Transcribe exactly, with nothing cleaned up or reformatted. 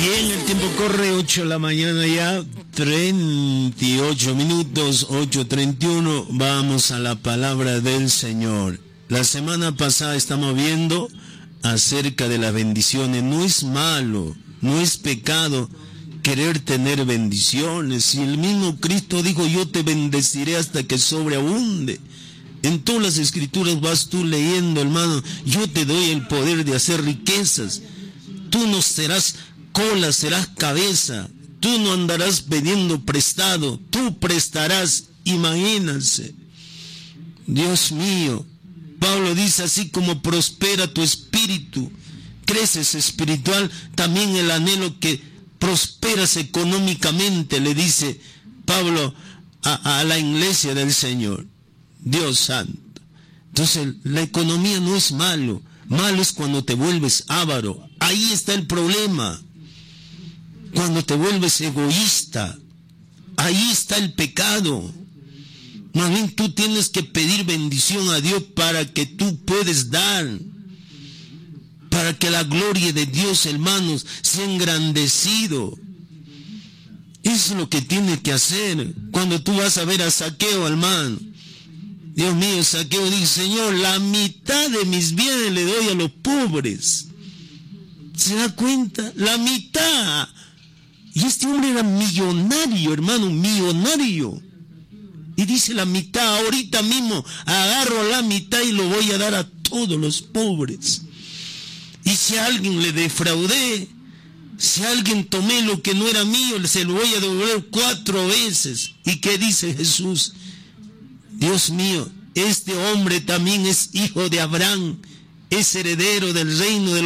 Bien, el tiempo corre, ocho de la mañana ya, treinta y ocho minutos, ocho treinta y uno, vamos a la palabra del Señor. La semana pasada estamos viendo acerca de las bendiciones. No es malo, no es pecado querer tener bendiciones. Y el mismo Cristo dijo, yo te bendeciré hasta que sobreabunde. En todas las escrituras vas tú leyendo, hermano, yo te doy el poder de hacer riquezas. Tú no serás cola, serás cabeza. Tú no andarás pidiendo prestado, tú prestarás, imagínense. Dios mío, Pablo dice, así como prospera tu espíritu, creces espiritual, también el anhelo que prosperas económicamente, le dice Pablo a, a la iglesia del Señor. Dios santo. Entonces, la economía no es malo. Malo es cuando te vuelves avaro. Ahí está el problema. Cuando te vuelves egoísta. Ahí está el pecado. Más bien tú tienes que pedir bendición a Dios para que tú puedas dar. Para que la gloria de Dios, hermanos, sea engrandecido. Eso es lo que tienes que hacer. Cuando tú vas a ver a Zaqueo, hermano. Dios mío, Zaqueo dice, Señor, la mitad de mis bienes le doy a los pobres. ¿Se da cuenta? La mitad. Y este hombre era millonario, hermano, millonario. Y dice la mitad, ahorita mismo agarro la mitad y lo voy a dar a todos los pobres. Y si a alguien le defraudé, si a alguien tomé lo que no era mío, se lo voy a devolver cuatro veces. ¿Y qué dice Jesús? Dios mío, este hombre también es hijo de Abraham, es heredero del reino de los